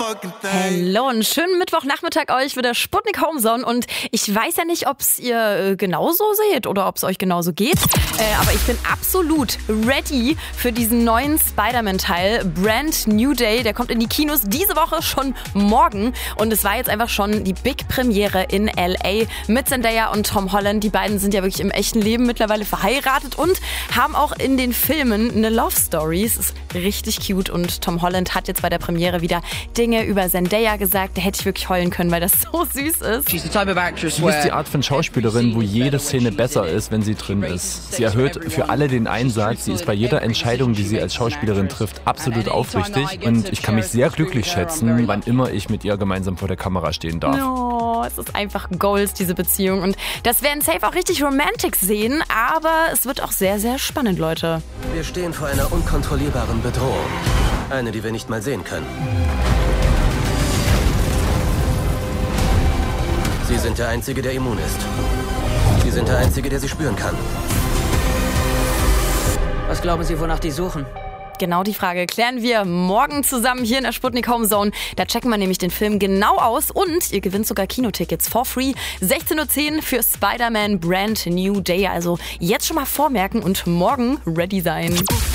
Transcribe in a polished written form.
Hallo, einen schönen Mittwochnachmittag euch wieder Sputnik Homezone und ich weiß ja nicht, ob es ihr genauso seht oder ob es euch genauso geht, aber ich bin absolut ready für diesen neuen Spider-Man-Teil, Brand New Day, der kommt in die Kinos diese Woche schon morgen und es war jetzt einfach schon die Big-Premiere in L.A. mit Zendaya und Tom Holland. Die beiden sind ja wirklich im echten Leben mittlerweile verheiratet und haben auch in den Filmen eine Love-Story. Es ist richtig cute und Tom Holland hat jetzt bei der Premiere wieder Dinge über Zendaya gesagt. Da hätte ich wirklich heulen können, weil das so süß ist. Sie ist die Art von Schauspielerin, wo jede Szene besser ist, wenn sie drin ist. Sie erhöht für alle den Einsatz. Sie ist bei jeder Entscheidung, die sie als Schauspielerin trifft, absolut aufrichtig. Und ich kann mich sehr glücklich schätzen, wann immer ich mit ihr gemeinsam vor der Kamera stehen darf. Oh, es ist einfach Goals, diese Beziehung. Und das werden safe auch richtig romantic sehen, aber es wird auch sehr, sehr spannend, Leute. Wir stehen vor einer unkontrollierbaren Bedrohung. Eine, die wir nicht mal sehen können. Sie sind der Einzige, der immun ist. Sie sind der Einzige, der sie spüren kann. Was glauben Sie, wonach die suchen? Genau die Frage klären wir morgen zusammen hier in der Sputnik Homezone. Da checken wir nämlich den Film genau aus und ihr gewinnt sogar Kinotickets for free. 16:10 Uhr für Spider-Man Brand New Day. Also jetzt schon mal vormerken und morgen ready sein.